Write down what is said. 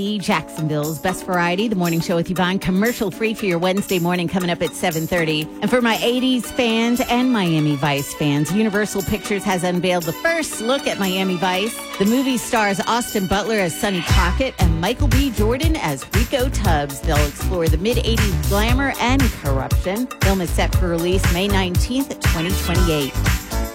Jacksonville's Best Variety, the morning show with Yvonne, commercial free for your Wednesday morning, coming up at 7:30. And for my 80s fans and Miami Vice fans, Universal Pictures has unveiled the first look at Miami Vice. The movie stars Austin Butler as Sonny Crockett and Michael B. Jordan as Rico Tubbs. They'll explore the mid-80s glamour and corruption. Film is set for release May 19th, 2028.